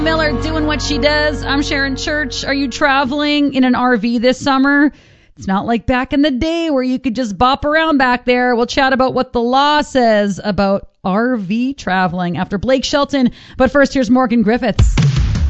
Miller doing what she does. I'm Sharon Church. Are you traveling in an RV this summer? It's not like back in the day where you could just bop around back there. We'll chat about what the law says about RV traveling after Blake Shelton. But first, here's Morgan Griffiths.